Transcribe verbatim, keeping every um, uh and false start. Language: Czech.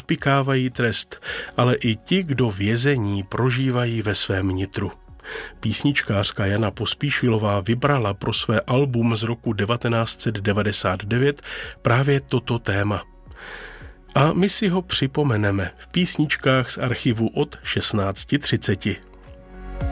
odpikávají trest, ale i ti, kdo vězení prožívají ve svém nitru. Písničkářka Jana Pospíšilová vybrala pro své album z roku devatenáct set devadesát devět právě toto téma. A my si ho připomeneme v písničkách z archivu od šestnáct třicet.